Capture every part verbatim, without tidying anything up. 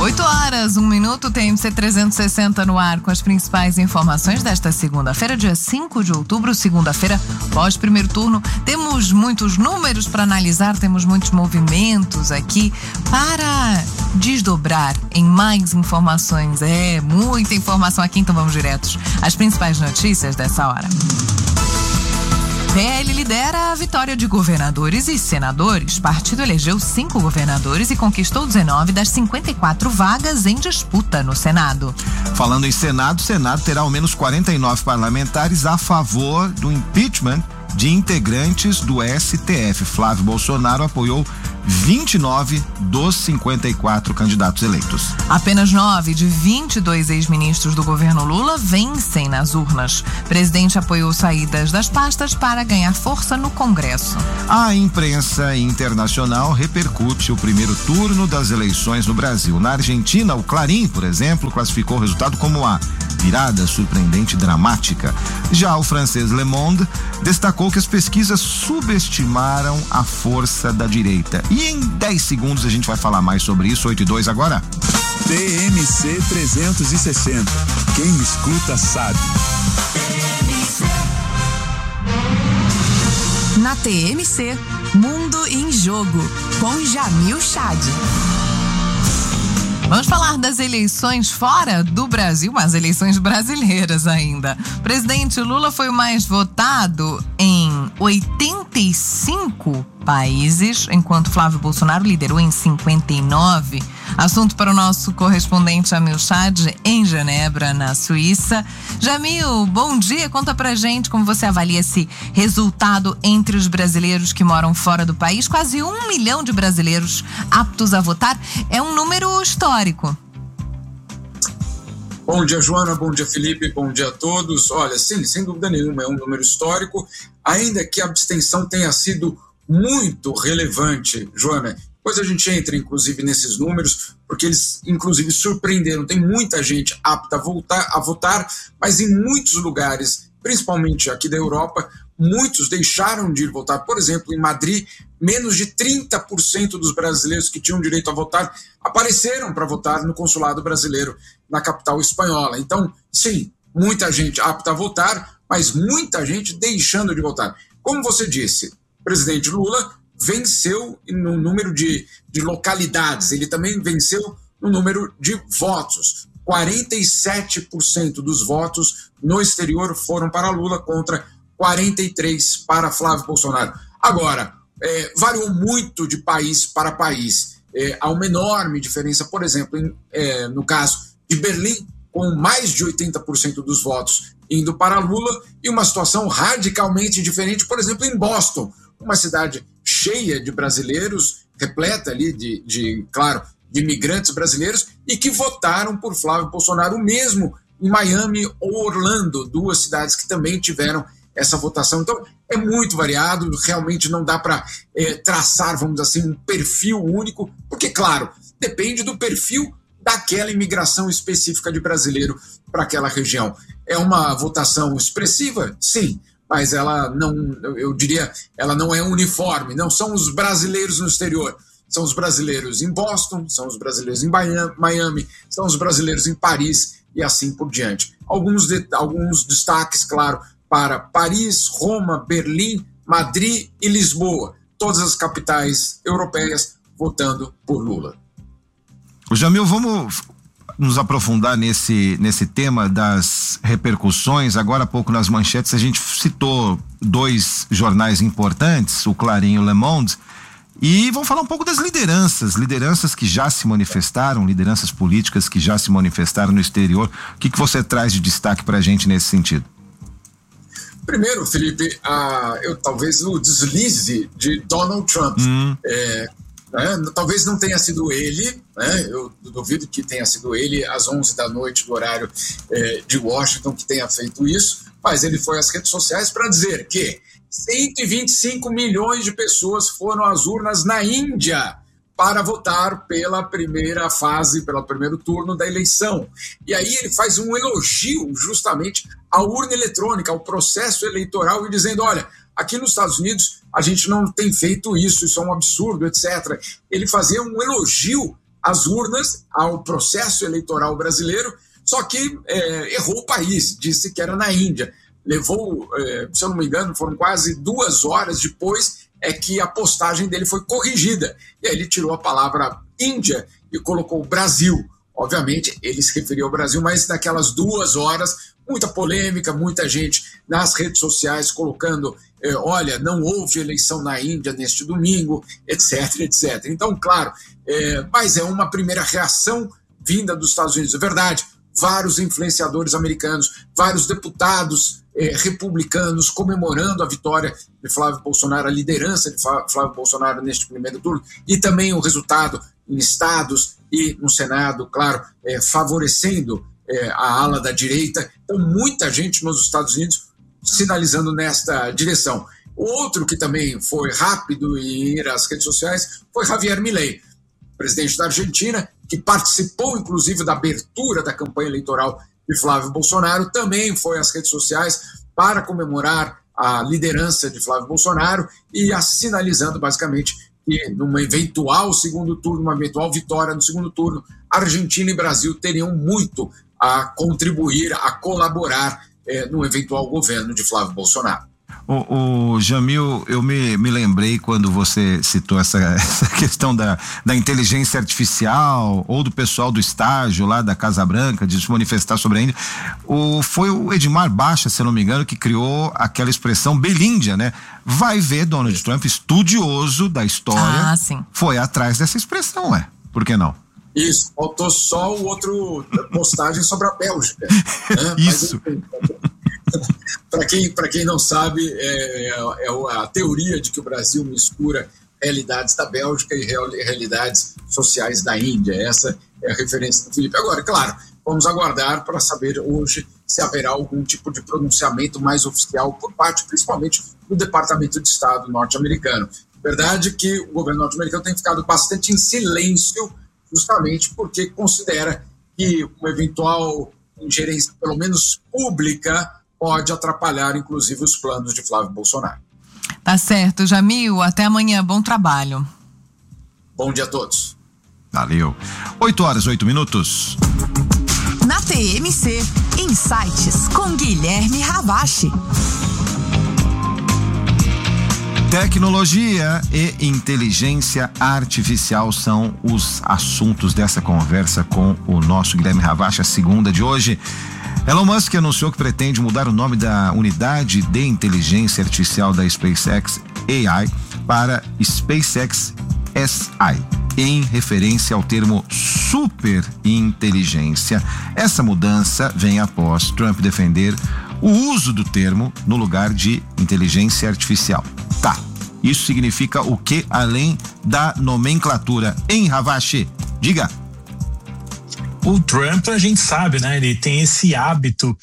oito horas, um minuto, T M C trezentos e sessenta no ar com as principais informações desta segunda-feira, dia cinco de outubro, segunda-feira, pós primeiro turno. Temos muitos números para analisar, temos muitos movimentos aqui para desdobrar em mais informações. É, muita informação aqui, então vamos diretos às principais notícias dessa hora. P L lidera a vitória de governadores e senadores. Partido elegeu cinco governadores e conquistou dezenove das cinquenta e quatro vagas em disputa no Senado. Falando em Senado, o Senado terá ao menos quarenta e nove parlamentares a favor do impeachment de integrantes do S T F. Flávio Bolsonaro apoiou vinte e nove dos cinquenta e quatro candidatos eleitos. Apenas nove de vinte e dois ex-ministros do governo Lula vencem nas urnas. O presidente apoiou saídas das pastas para ganhar força no Congresso. A imprensa internacional repercute o primeiro turno das eleições no Brasil. Na Argentina, o Clarín, por exemplo, classificou o resultado como a virada surpreendente e dramática. Já o francês Le Monde destacou que as pesquisas subestimaram a força da direita. E em dez segundos a gente vai falar mais sobre isso. Oito e dois agora. T M C trezentos e sessenta. Quem escuta sabe. Na T M C, Mundo em Jogo, com Jamil Chad. Vamos falar das eleições fora do Brasil, as eleições brasileiras ainda. O presidente Lula foi o mais votado em oitenta e cinco países, enquanto Flávio Bolsonaro liderou em cinquenta e nove. Assunto para o nosso correspondente Jamil Chad em Genebra, na Suíça. Jamil, bom dia, conta pra gente como você avalia esse resultado entre os brasileiros que moram fora do país. Quase um milhão de brasileiros aptos a votar, é um número histórico. Bom dia, Joana, bom dia, Felipe, bom dia a todos. Olha, sim, sem dúvida nenhuma, é um número histórico, ainda que a abstenção tenha sido muito relevante, Joana. Depois a gente entra, inclusive, nesses números, porque eles, inclusive, surpreenderam. Tem muita gente apta a, voltar, a votar, mas em muitos lugares, principalmente aqui da Europa, muitos deixaram de ir votar. Por exemplo, em Madrid, menos de trinta por cento dos brasileiros que tinham direito a votar apareceram para votar no consulado brasileiro na capital espanhola. Então, sim, muita gente apta a votar, mas muita gente deixando de votar. Como você disse, o presidente Lula venceu no número de, de localidades, ele também venceu no número de votos. quarenta e sete por cento dos votos no exterior foram para Lula contra quarenta e três por cento para Flávio Bolsonaro. Agora, é, variou muito de país para país. É, há uma enorme diferença, por exemplo, em, é, no caso de Berlim, com mais de oitenta por cento dos votos indo para Lula, e uma situação radicalmente diferente, por exemplo, em Boston, uma cidade cheia de brasileiros, repleta ali de, de, claro, de imigrantes brasileiros, e que votaram por Flávio Bolsonaro, mesmo em Miami ou Orlando, duas cidades que também tiveram essa votação. Então, é muito variado, realmente não dá para é, traçar, vamos dizer assim, um perfil único, porque, claro, depende do perfil daquela imigração específica de brasileiro para aquela região. É uma votação expressiva? Sim, mas ela não, eu diria, ela não é uniforme, não são os brasileiros no exterior, são os brasileiros em Boston, são os brasileiros em Miami, são os brasileiros em Paris e assim por diante. Alguns, de, alguns destaques, claro, para Paris, Roma, Berlim, Madrid e Lisboa, todas as capitais europeias votando por Lula. O Jamil, vamos nos aprofundar nesse, nesse tema das repercussões. Agora há pouco nas manchetes a gente citou dois jornais importantes, o Clarín e o Le Monde, e vamos falar um pouco das lideranças, lideranças que já se manifestaram, lideranças políticas que já se manifestaram no exterior. O que, que você traz de destaque para a gente nesse sentido? Primeiro, Felipe, a, eu talvez o deslize de Donald Trump. Hum. É, né, talvez não tenha sido ele, né, eu duvido que tenha sido ele às onze da noite do horário é, de Washington que tenha feito isso, mas ele foi às redes sociais para dizer que cento e vinte e cinco milhões de pessoas foram às urnas na Índia para votar pela primeira fase, pelo primeiro turno da eleição. E aí ele faz um elogio justamente à urna eletrônica, ao processo eleitoral, e dizendo, olha, aqui nos Estados Unidos a gente não tem feito isso, isso é um absurdo, etcétera. Ele fazia um elogio às urnas, ao processo eleitoral brasileiro, só que é, errou o país, disse que era na Índia. Levou, é, se eu não me engano, foram quase duas horas depois é que a postagem dele foi corrigida. E aí ele tirou a palavra Índia e colocou Brasil. Obviamente, ele se referiu ao Brasil, mas naquelas duas horas, muita polêmica, muita gente nas redes sociais colocando, eh, olha, não houve eleição na Índia neste domingo, etc, etcétera. Então, claro, eh, mas é uma primeira reação vinda dos Estados Unidos. É verdade, vários influenciadores americanos, vários deputados eh, republicanos comemorando a vitória de Flávio Bolsonaro, a liderança de Flávio Bolsonaro neste primeiro turno, e também o resultado em estados e no Senado, claro, eh, favorecendo eh, a ala da direita. Então, muita gente nos Estados Unidos sinalizando nesta direção. O outro que também foi rápido em ir às redes sociais foi Javier Milei, presidente da Argentina, que participou, inclusive, da abertura da campanha eleitoral de Flávio Bolsonaro, também foi às redes sociais para comemorar a liderança de Flávio Bolsonaro e a, sinalizando, basicamente, que numa eventual segundo turno, uma eventual vitória no segundo turno, Argentina e Brasil teriam muito a contribuir, a colaborar eh, no eventual governo de Flávio Bolsonaro. O, o Jamil, eu me, me lembrei quando você citou essa, essa questão da, da inteligência artificial ou do pessoal do estágio lá da Casa Branca de se manifestar sobre a Índia. O, foi o Edmar Baixa, se eu não me engano, que criou aquela expressão belíndia, né? Vai ver, Donald Trump, estudioso da história, ah, sim. foi atrás dessa expressão, ué. Por que não? Isso, faltou só o outro postagem sobre a Bélgica. Né? Isso. Para quem, para quem não sabe, é, é a teoria de que o Brasil mistura realidades da Bélgica e realidades sociais da Índia. Essa é a referência do Felipe. Agora, claro, vamos aguardar para saber hoje se haverá algum tipo de pronunciamento mais oficial por parte, principalmente, do Departamento de Estado norte-americano. Verdade que o governo norte-americano tem ficado bastante em silêncio, justamente porque considera que uma eventual ingerência, pelo menos pública, pode atrapalhar, inclusive, os planos de Flávio Bolsonaro. Tá certo, Jamil. Até amanhã. Bom trabalho. Bom dia a todos. Valeu. oito horas, oito minutos. Na T M C, Insights com Guilherme Ravache. Tecnologia e inteligência artificial são os assuntos dessa conversa com o nosso Guilherme Ravache, a segunda de hoje. Elon Musk anunciou que pretende mudar o nome da unidade de inteligência artificial da SpaceX A I para SpaceX S I, em referência ao termo superinteligência. Essa mudança vem após Trump defender o uso do termo no lugar de inteligência artificial. Tá, isso significa o que além da nomenclatura? Hein, Ravache? Diga. O Trump, a gente sabe, né? Ele tem esse hábito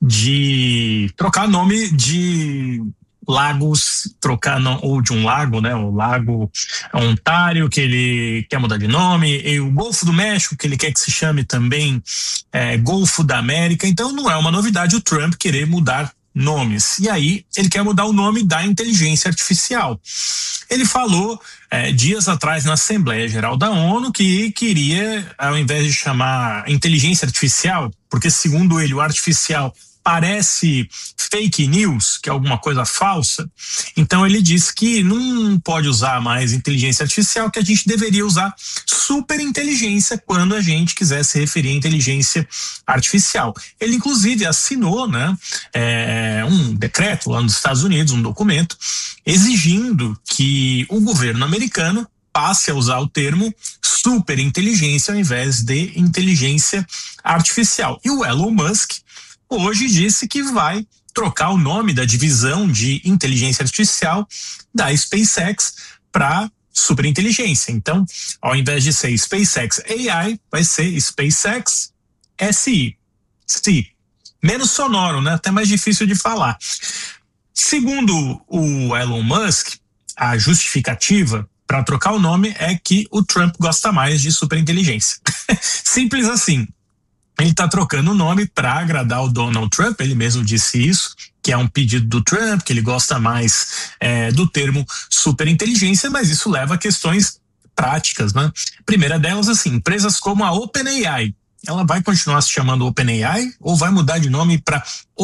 de trocar nome de lagos, trocar no, ou de um lago, né? O Lago Ontário, que ele quer mudar de nome, e o Golfo do México, que ele quer que se chame também é, Golfo da América. Então não é uma novidade o Trump querer mudar nomes. E aí ele quer mudar o nome da inteligência artificial. Ele falou é, dias atrás na Assembleia Geral da ONU que queria, ao invés de chamar inteligência artificial, porque segundo ele o artificial parece fake news, que é alguma coisa falsa, então ele disse que não pode usar mais inteligência artificial, que a gente deveria usar superinteligência quando a gente quiser se referir à inteligência artificial. Ele inclusive assinou, né, é, um decreto lá nos Estados Unidos, um documento, exigindo que o governo americano passe a usar o termo superinteligência ao invés de inteligência artificial. E o Elon Musk hoje disse que vai trocar o nome da divisão de inteligência artificial da SpaceX para superinteligência. Então, ao invés de ser SpaceX A I, vai ser SpaceX S I. S I. Menos sonoro, né? Até mais difícil de falar. Segundo o Elon Musk, a justificativa para trocar o nome é que o Trump gosta mais de superinteligência. Simples assim. Ele está trocando o nome para agradar o Donald Trump, ele mesmo disse isso, que é um pedido do Trump, que ele gosta mais é, do termo superinteligência, mas isso leva a questões práticas, né? Primeira delas, assim, empresas como a OpenAI, ela vai continuar se chamando OpenAI ou vai mudar de nome para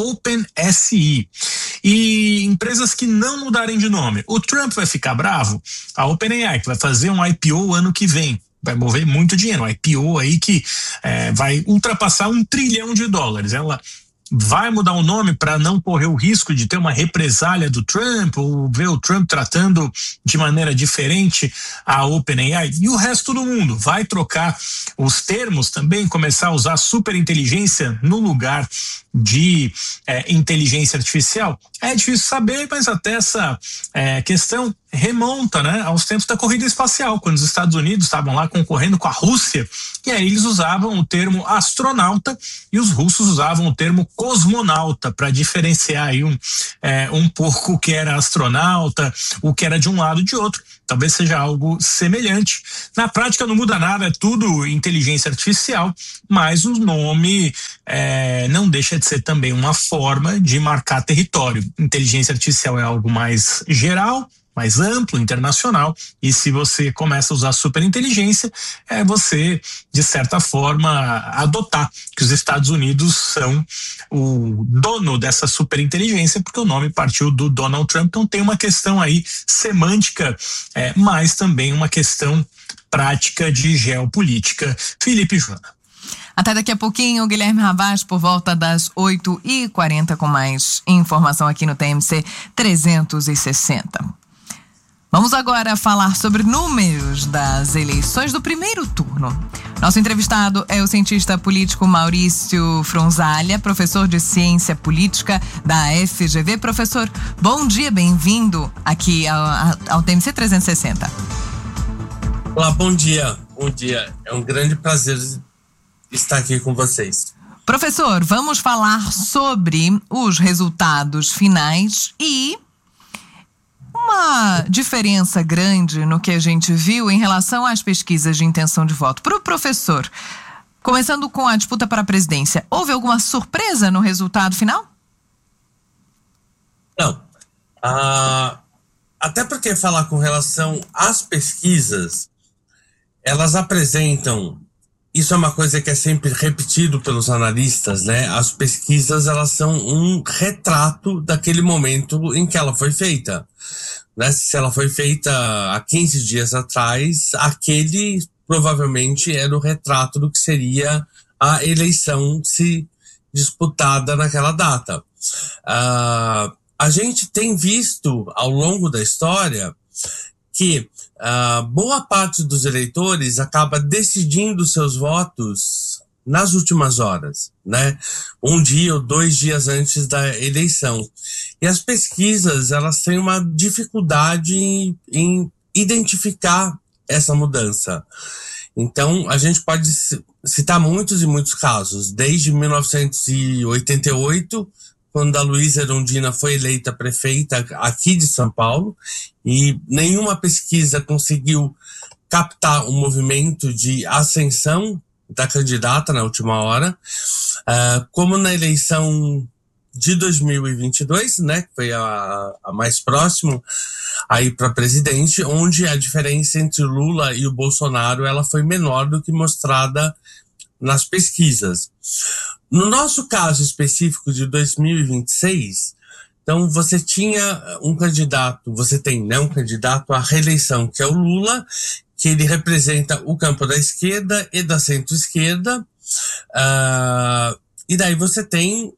OpenSI? E empresas que não mudarem de nome, o Trump vai ficar bravo? A OpenAI, que vai fazer um I P O ano que vem, vai mover muito dinheiro, um I P O aí que é, vai ultrapassar um trilhão de dólares. Ela vai mudar o nome para não correr o risco de ter uma represália do Trump ou ver o Trump tratando de maneira diferente a OpenAI? E o resto do mundo vai trocar os termos também, começar a usar superinteligência no lugar de é, inteligência artificial? É difícil saber, mas até essa é, questão remonta, né, aos tempos da corrida espacial, quando os Estados Unidos estavam lá concorrendo com a Rússia, e aí eles usavam o termo astronauta e os russos usavam o termo cosmonauta para diferenciar aí um, é, um pouco o que era astronauta, o que era de um lado e de outro. Talvez seja algo semelhante. Na prática não muda nada, é tudo inteligência artificial, mas o nome é, não deixa de ser também uma forma de marcar território. Inteligência artificial é algo mais geral, mais amplo, internacional, e se você começa a usar superinteligência, é você, de certa forma, adotar que os Estados Unidos são o dono dessa superinteligência, porque o nome partiu do Donald Trump. Então tem uma questão aí semântica, é, mas também uma questão prática de geopolítica. Felipe e Joana. Até daqui a pouquinho, o Guilherme Havas, por volta das oito e quarenta, com mais informação aqui no T M C trezentos e sessenta. Vamos agora falar sobre números das eleições do primeiro turno. Nosso entrevistado é o cientista político Maurício Fronzalha, professor de ciência política da F G V. Professor, bom dia, bem-vindo aqui ao, ao T M C trezentos e sessenta. Olá, bom dia, bom dia. É um grande prazer estar aqui com vocês. Professor, vamos falar sobre os resultados finais e uma diferença grande no que a gente viu em relação às pesquisas de intenção de voto. Para o professor, começando com a disputa para a presidência, houve alguma surpresa no resultado final? Não. Ah, até porque falar com relação às pesquisas, elas apresentam, isso é uma coisa que é sempre repetido pelos analistas, né? As pesquisas, elas são um retrato daquele momento em que ela foi feita. Né? Se ela foi feita há quinze dias atrás, aquele provavelmente era o retrato do que seria a eleição se disputada naquela data. Uh, a gente tem visto ao longo da história que uh, boa parte dos eleitores acaba decidindo seus votos nas últimas horas, né? Um dia ou dois dias antes da eleição. E as pesquisas, elas têm uma dificuldade em, em identificar essa mudança. Então, a gente pode citar muitos e muitos casos, desde mil novecentos e oitenta e oito, quando a Luísa Erundina foi eleita prefeita aqui de São Paulo, e nenhuma pesquisa conseguiu captar um movimento de ascensão da candidata na última hora, uh, como na eleição de dois mil e vinte e dois, né, que foi a, a mais próximo aí para presidente, onde a diferença entre o Lula e o Bolsonaro ela foi menor do que mostrada nas pesquisas. No nosso caso específico de dois mil e vinte e seis, então você tinha um candidato, você tem, né, um candidato à reeleição, que é o Lula, que ele representa o campo da esquerda e da centro-esquerda, uh, e daí você tem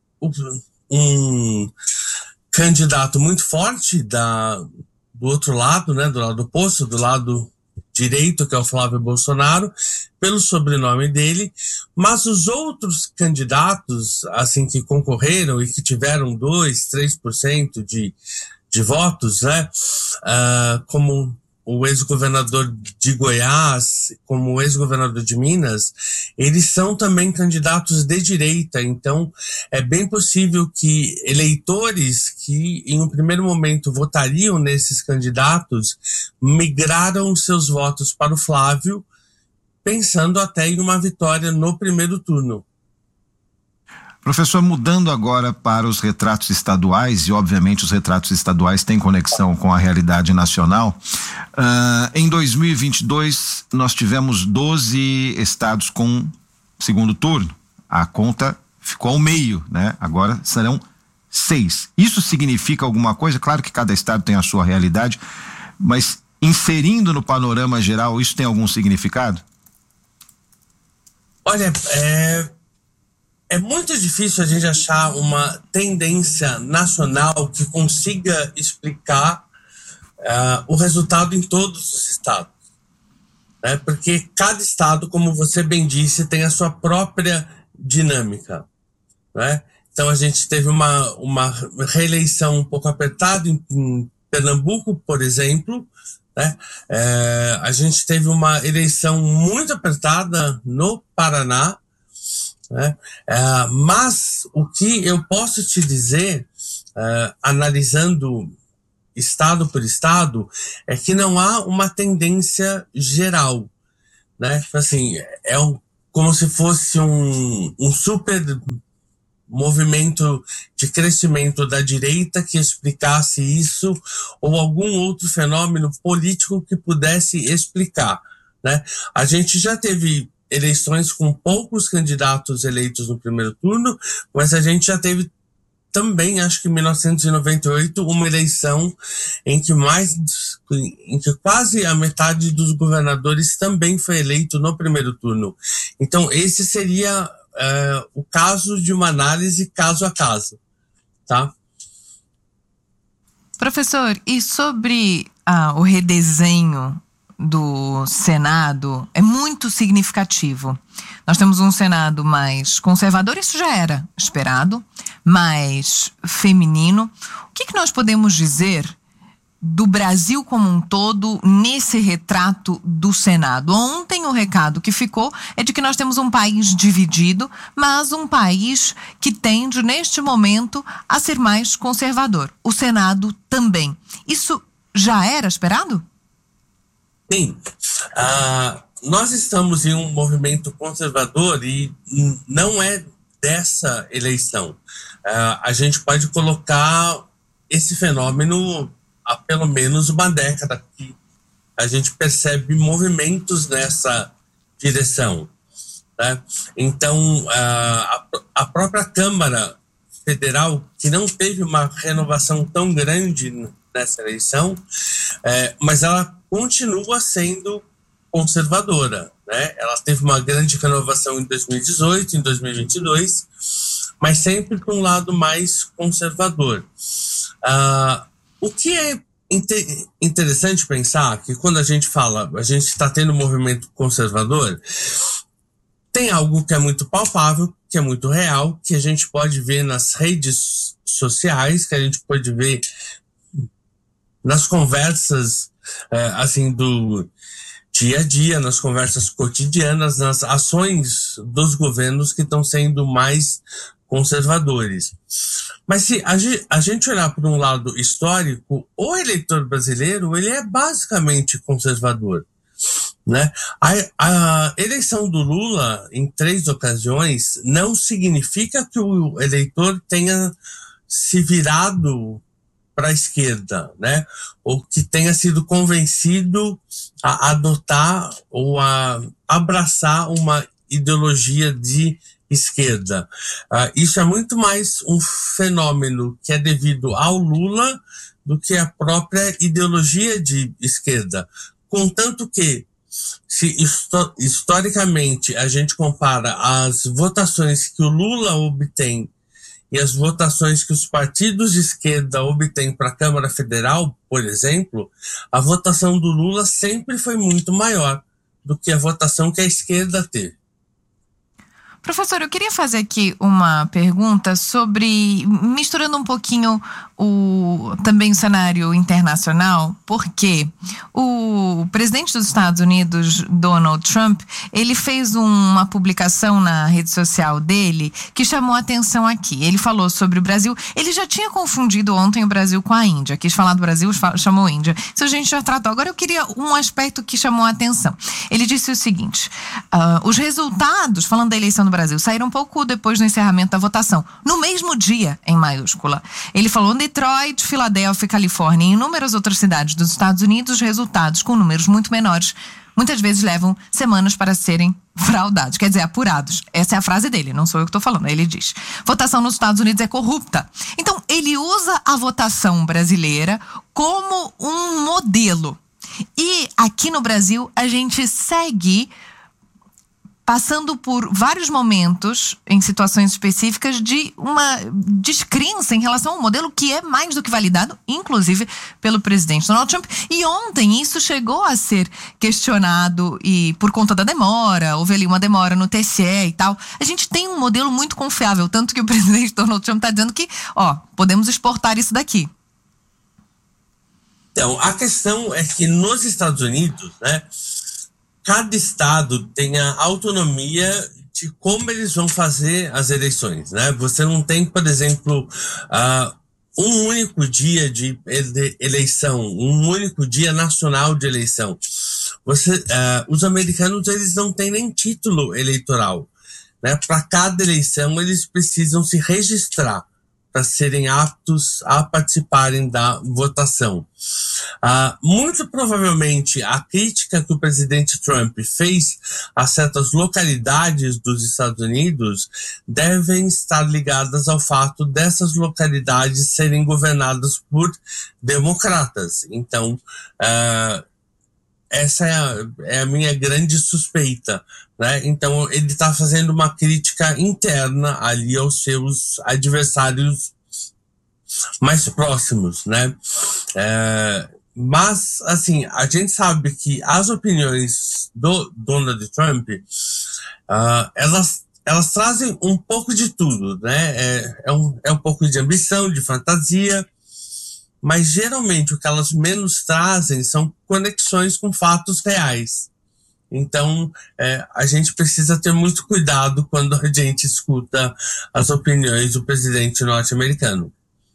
um candidato muito forte da, do outro lado, né, do lado oposto, do lado direito, que é o Flávio Bolsonaro, pelo sobrenome dele, mas os outros candidatos, assim, que concorreram e que tiveram dois, três por cento de, de votos, né, uh, como o ex-governador de Goiás, como o ex-governador de Minas, eles são também candidatos de direita. Então, é bem possível que eleitores que, em um primeiro momento, votariam nesses candidatos, migraram seus votos para o Flávio, pensando até em uma vitória no primeiro turno. Professor, mudando agora para os retratos estaduais, e obviamente os retratos estaduais têm conexão com a realidade nacional, uh, em dois mil e vinte e dois nós tivemos doze estados com segundo turno. A conta ficou ao meio, né? Agora serão seis. Isso significa alguma coisa? Claro que cada estado tem a sua realidade, mas inserindo no panorama geral, isso tem algum significado? Olha, é... É muito difícil a gente achar uma tendência nacional que consiga explicar uh, o resultado em todos os estados, né? Porque cada estado, como você bem disse, tem a sua própria dinâmica, né? Então a gente teve uma, uma reeleição um pouco apertada em, em Pernambuco, por exemplo, né? É, a gente teve uma eleição muito apertada no Paraná, né? Uh, mas o que eu posso te dizer, uh, analisando estado por estado, é que não há uma tendência geral, né? Assim, é um, como se fosse um, um super movimento de crescimento da direita que explicasse isso, ou algum outro fenômeno político que pudesse explicar, né? A gente já teve eleições com poucos candidatos eleitos no primeiro turno, mas a gente já teve também, acho que em mil novecentos e noventa e oito, uma eleição em que mais, em que quase a metade dos governadores também foi eleito no primeiro turno. Então esse seria uh, o caso de uma análise caso a caso, tá? Professor, e sobre ah, o redesenho do Senado é muito significativo. Nós temos um Senado mais conservador, isso já era esperado, mais feminino. O que, que nós podemos dizer do Brasil como um todo nesse retrato do Senado? Ontem o recado que ficou é de que nós temos um país dividido, mas um país que tende neste momento a ser mais conservador. O Senado também. Isso já era esperado? Sim, uh, nós estamos em um movimento conservador e não é dessa eleição. Uh, a gente pode colocar esse fenômeno há pelo menos uma década que a gente percebe movimentos nessa direção, né? Então, uh, a, a própria Câmara Federal, que não teve uma renovação tão grande nessa eleição, é, mas ela continua sendo conservadora, né? Ela teve uma grande renovação em dois mil e dezoito, em dois mil e vinte e dois, mas sempre para um lado mais conservador. Ah, o que é inter- interessante pensar que quando a gente fala, a gente está tendo um movimento conservador, tem algo que é muito palpável, que é muito real, que a gente pode ver nas redes sociais, que a gente pode ver nas conversas, é, assim, do dia a dia, nas conversas cotidianas, nas ações dos governos que estão sendo mais conservadores. Mas se a gente, a gente olhar por um lado histórico, o eleitor brasileiro, ele é basicamente conservador, né? A, a eleição do Lula em três ocasiões não significa que o eleitor tenha se virado para a esquerda, né? Ou que tenha sido convencido a adotar ou a abraçar uma ideologia de esquerda. Uh, isso é muito mais um fenômeno que é devido ao Lula do que a própria ideologia de esquerda. Contanto que, se histo- historicamente a gente compara as votações que o Lula obtém e as votações que os partidos de esquerda obtêm para a Câmara Federal, por exemplo, a votação do Lula sempre foi muito maior do que a votação que a esquerda teve. Professor, eu queria fazer aqui uma pergunta sobre, misturando um pouquinho o, também o cenário internacional, porque o presidente dos Estados Unidos, Donald Trump, ele fez uma publicação na rede social dele que chamou a atenção aqui. Ele falou sobre o Brasil, ele já tinha confundido ontem o Brasil com a Índia, quis falar do Brasil, chamou Índia. Isso a gente já tratou. Agora eu queria um aspecto que chamou a atenção. Ele disse o seguinte, uh, os resultados, falando da eleição do Brasil, saíram um pouco depois do encerramento da votação, no mesmo dia, em maiúscula. Ele falou: Detroit, Filadélfia, Califórnia e inúmeras outras cidades dos Estados Unidos, os resultados com números muito menores muitas vezes levam semanas para serem fraudados, quer dizer, apurados. Essa é a frase dele, não sou eu que estou falando. Ele diz: votação nos Estados Unidos é corrupta. Então, ele usa a votação brasileira como um modelo. E aqui no Brasil, a gente segue passando por vários momentos, em situações específicas, de uma descrença em relação ao modelo que é mais do que validado, inclusive pelo presidente Donald Trump. E ontem isso chegou a ser questionado e por conta da demora, houve ali uma demora no T S E e tal. A gente tem um modelo muito confiável, tanto que o presidente Donald Trump está dizendo que, ó, podemos exportar isso daqui. Então, a questão é que nos Estados Unidos, né, cada estado tem a autonomia de como eles vão fazer as eleições, né? Você não tem, por exemplo, uh, um único dia de eleição, um único dia nacional de eleição. Você, uh, os americanos, eles não têm nem título eleitoral, né? Para cada eleição, eles precisam se registrar para serem aptos a participarem da votação. Ah, muito provavelmente a crítica que o presidente Trump fez a certas localidades dos Estados Unidos devem estar ligadas ao fato dessas localidades serem governadas por democratas. Então, ah, essa é a, é a minha grande suspeita, né? Então, ele está fazendo uma crítica interna ali aos seus adversários mais próximos, né? É, mas, assim, a gente sabe que as opiniões do Donald Trump, uh, elas, elas trazem um pouco de tudo, né? É, é, um, é um pouco de ambição, de fantasia, mas geralmente o que elas menos trazem são conexões com fatos reais. Então, é, a gente precisa ter muito cuidado quando a gente escuta as opiniões do presidente norte-americano.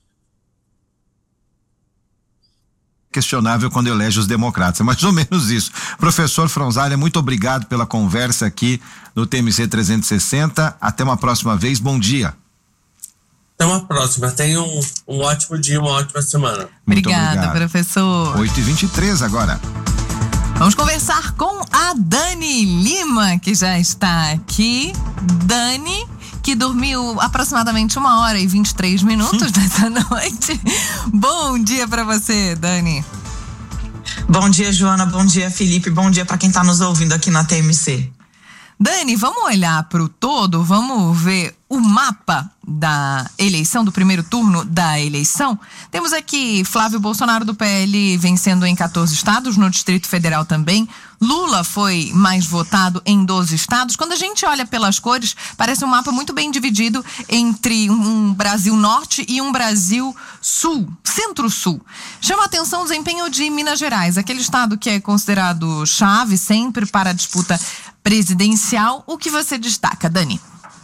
Questionável quando elege os democratas, é mais ou menos isso. Professor Fronzalha, muito obrigado pela conversa aqui no T M C trezentos e sessenta. Até uma próxima vez, bom dia. Até uma próxima, tenha um, um ótimo dia, uma ótima semana. Obrigada, obrigado. Professor. oito e vinte e três agora. Vamos conversar com a Dani Lima, que já está aqui. Dani, que dormiu aproximadamente uma hora e vinte e três minutos nessa noite. Bom dia para você, Dani. Bom dia, Joana. Bom dia, Felipe. Bom dia para quem está nos ouvindo aqui na T M C. Dani, vamos olhar para o todo, vamos ver o mapa da eleição, do primeiro turno da eleição. Temos aqui Flávio Bolsonaro do P L vencendo em quatorze estados, no Distrito Federal também. Lula foi mais votado em doze estados. Quando a gente olha pelas cores, parece um mapa muito bem dividido entre um Brasil Norte e um Brasil Sul, Centro-Sul. Chama a atenção o desempenho de Minas Gerais, aquele estado que é considerado chave sempre para a disputa presidencial. O que você destaca, Dani?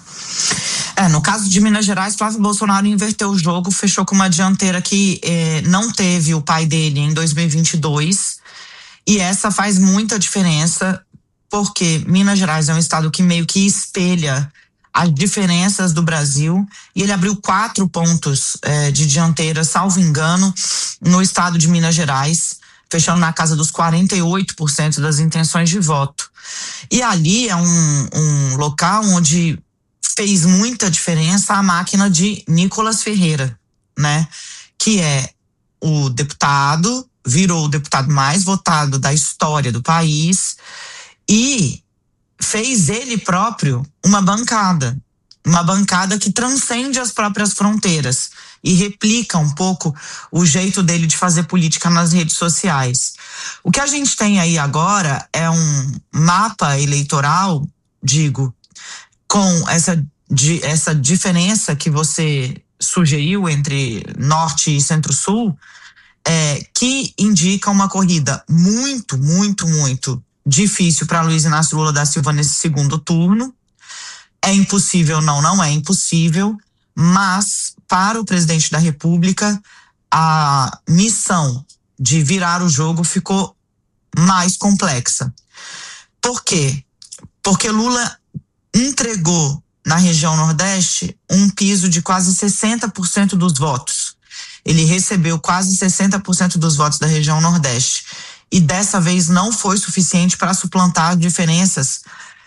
É, no caso de Minas Gerais, Flávio Bolsonaro inverteu o jogo, fechou com uma dianteira que eh, não teve o pai dele em dois mil e vinte e dois, e essa faz muita diferença, porque Minas Gerais é um estado que meio que espelha as diferenças do Brasil, e ele abriu quatro pontos eh, de dianteira, salvo engano, no estado de Minas Gerais, fechando na casa dos quarenta e oito por cento das intenções de voto. E ali é um, um local onde fez muita diferença a máquina de Nicolas Ferreira, né? Que é o deputado, virou o deputado mais votado da história do país e fez ele próprio uma bancada, uma bancada que transcende as próprias fronteiras e replica um pouco o jeito dele de fazer política nas redes sociais. O que a gente tem aí agora é um mapa eleitoral, digo, com essa, de, essa diferença que você sugeriu entre Norte e Centro-Sul, é, que indica uma corrida muito, muito, muito difícil para Luiz Inácio Lula da Silva nesse segundo turno. É impossível? Não, não é impossível, mas para o presidente da República, a missão de virar o jogo ficou mais complexa. Por quê? Porque Lula entregou na região Nordeste um piso de quase sessenta por cento dos votos. Ele recebeu quase sessenta por cento dos votos da região Nordeste. E dessa vez não foi suficiente para suplantar diferenças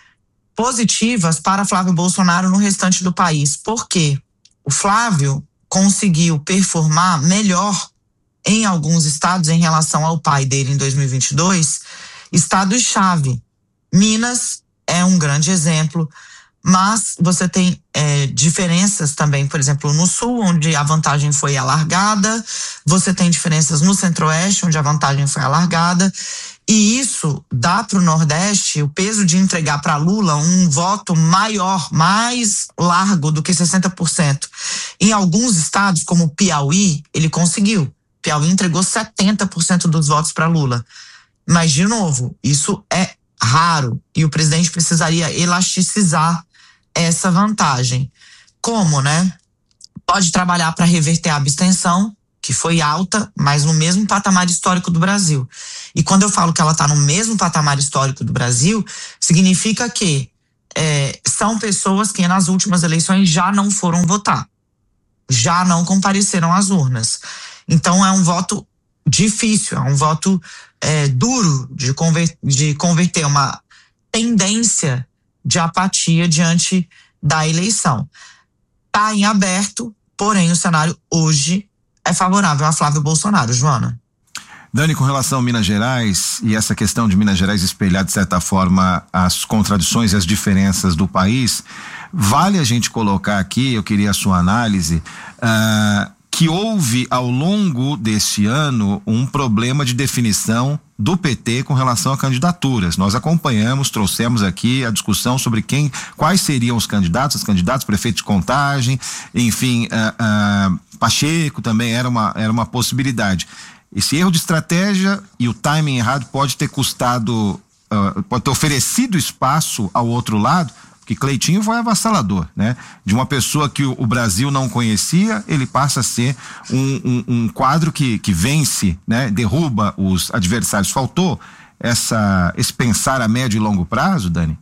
positivas para Flávio Bolsonaro no restante do país. Por quê? O Flávio conseguiu performar melhor em alguns estados em relação ao pai dele em dois mil e vinte e dois, estados-chave. Minas é um grande exemplo, mas você tem é, diferenças também, por exemplo, no Sul, onde a vantagem foi alargada, você tem diferenças no Centro-Oeste, onde a vantagem foi alargada, e isso dá para o Nordeste o peso de entregar para Lula um voto maior, mais largo do que sessenta por cento. Em alguns estados, como Piauí, ele conseguiu. Piauí entregou setenta por cento dos votos para Lula. Mas, de novo, isso é raro e o presidente precisaria elasticizar essa vantagem. Como, né? Pode trabalhar para reverter a abstenção, que foi alta, mas no mesmo patamar histórico do Brasil. E quando eu falo que ela está no mesmo patamar histórico do Brasil, significa que é, são pessoas que nas últimas eleições já não foram votar, já não compareceram às urnas. Então é um voto difícil, é um voto é, duro de, conver- de converter uma tendência de apatia diante da eleição. Está em aberto, porém o cenário hoje é favorável a Flávio Bolsonaro, Joana. Dani, com relação a Minas Gerais e essa questão de Minas Gerais espelhar de certa forma as contradições e as diferenças do país, vale a gente colocar aqui, eu queria a sua análise, uh, que houve ao longo deste ano um problema de definição do P T com relação a candidaturas. Nós acompanhamos, trouxemos aqui a discussão sobre quem, quais seriam os candidatos, os candidatos, prefeito de Contagem, enfim, uh, uh, Pacheco também era uma, era uma possibilidade. Esse erro de estratégia e o timing errado pode ter custado, uh, pode ter oferecido espaço ao outro lado, porque Cleitinho foi avassalador, né? De uma pessoa que o, o Brasil não conhecia, ele passa a ser um, um, um quadro que, que vence, né? Derruba os adversários. Faltou essa, esse pensar a médio e longo prazo, Dani?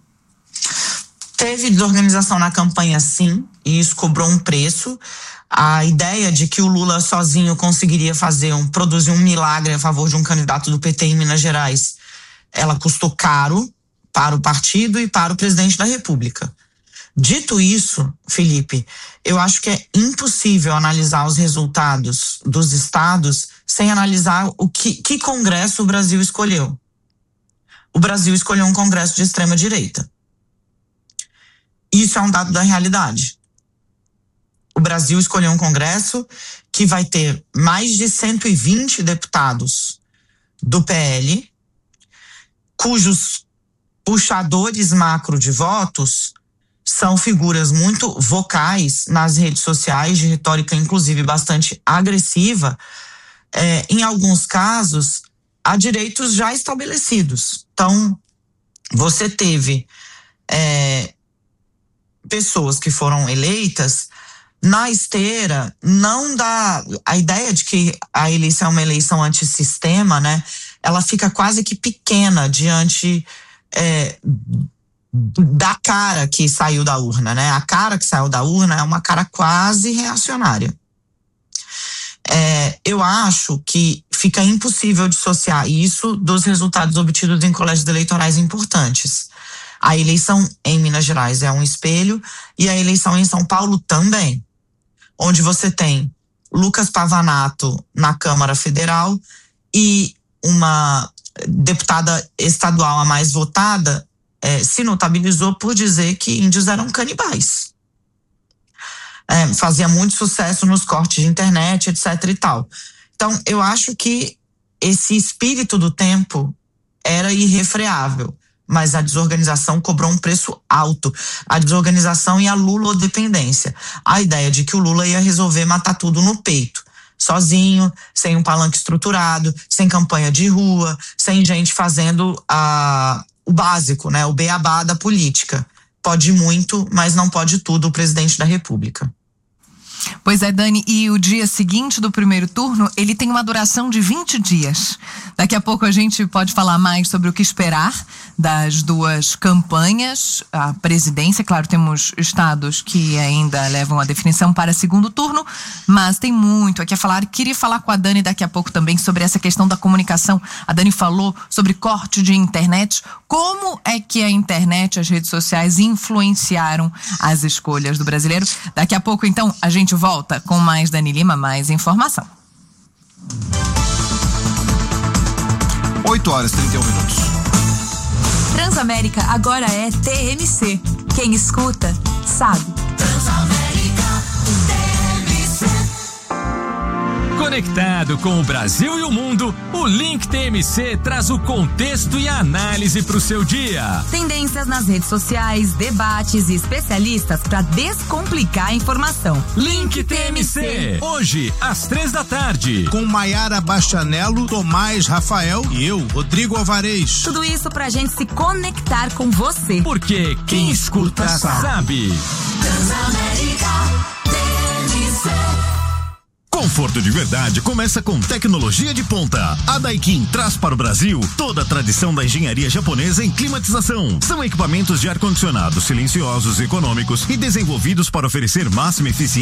Teve desorganização na campanha, sim, e isso cobrou um preço. A ideia de que o Lula sozinho conseguiria fazer um, produzir um milagre a favor de um candidato do P T em Minas Gerais, ela custou caro para o partido e para o presidente da República. Dito isso, Felipe, eu acho que é impossível analisar os resultados dos estados sem analisar o que, que congresso o Brasil escolheu. O Brasil escolheu um congresso de extrema direita. Isso é um dado da realidade. O Brasil escolheu um congresso que vai ter mais de cento e vinte deputados do P L, cujos puxadores macro de votos são figuras muito vocais nas redes sociais, de retórica inclusive bastante agressiva, é, em alguns casos, a direitos já estabelecidos. Então, você teve é, pessoas que foram eleitas na esteira, não da... A ideia de que a eleição é uma eleição antissistema, né? Ela fica quase que pequena diante é, da cara que saiu da urna, né? A cara que saiu da urna é uma cara quase reacionária. É, eu acho que fica impossível dissociar isso dos resultados obtidos em colégios eleitorais importantes. A eleição em Minas Gerais é um espelho e a eleição em São Paulo também, onde você tem Lucas Pavanato na Câmara Federal e uma deputada estadual a mais votada é, se notabilizou por dizer que índios eram canibais. É, fazia muito sucesso nos cortes de internet, etc e tal. Então, eu acho que esse espírito do tempo era irrefreável. mas a desorganização cobrou um preço alto. A desorganização e a lulodependência. A ideia de que o Lula ia resolver matar tudo no peito. Sozinho, sem um palanque estruturado, sem campanha de rua, sem gente fazendo a, o básico, né? O beabá da política. Pode muito, mas não pode tudo o presidente da República. Pois é, Dani, e o dia seguinte do primeiro turno, ele tem uma duração de vinte dias. Daqui a pouco a gente pode falar mais sobre o que esperar das duas campanhas. A presidência, claro, temos estados que ainda levam a definição para segundo turno, mas tem muito aqui a falar. Queria falar com a Dani daqui a pouco também sobre essa questão da comunicação. A Dani falou sobre corte de internet. Como é que a internet, as redes sociais influenciaram as escolhas do brasileiro? Daqui a pouco, então, a gente volta com mais Dani Lima, mais informação. oito horas e trinta e um minutos. Transamérica agora é T M C. Quem escuta, sabe. Transamérica, T M C. Conectado com o Brasil e o mundo, o Link T M C traz o contexto e a análise para o seu dia. Tendências nas redes sociais, debates e especialistas para descomplicar a informação. Link T M C, hoje às três da tarde. Com Maiara Bastianello, Tomás Rafael e eu, Rodrigo Alvarez. Tudo isso pra gente se conectar com você. Porque quem, quem escuta, escuta sabe. Transamérica T M C. Conforto de verdade começa com tecnologia de ponta. A Daikin traz para o Brasil toda a tradição da engenharia japonesa em climatização. São equipamentos de ar-condicionado silenciosos, econômicos e desenvolvidos para oferecer máxima eficiência